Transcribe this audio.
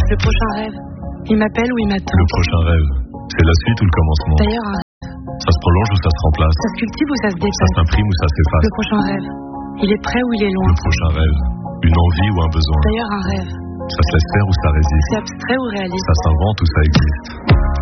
Le prochain rêve. Il m'appelle ou il m'attend. Le prochain rêve, c'est la suite ou le commencement? D'ailleurs, Ça se prolonge ou ça se remplace? ça se cultive ou ça se Ça dépasse. s'imprime ou ça s'efface? Le prochain rêve. Il est prêt ou il est loin. Le prochain rêve, une envie ou un besoin? D'ailleurs, un rêve. Ça se laisse faire ou ça résiste? C'est abstrait ou réaliste. Ça s'invente ou ça existe?